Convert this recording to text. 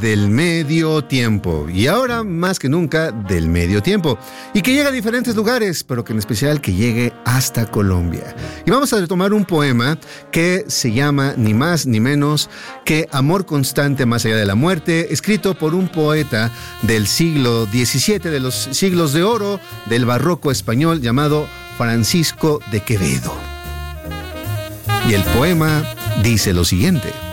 del medio tiempo, y ahora más que nunca del medio tiempo, y que llega a diferentes lugares, pero que en especial que llegue hasta Colombia. Y vamos a retomar un poema que se llama ni más ni menos que Amor constante más allá de la muerte, escrito por un poeta del siglo XVII, de los siglos de oro del barroco español, llamado Francisco de Quevedo. Y el poema dice lo siguiente: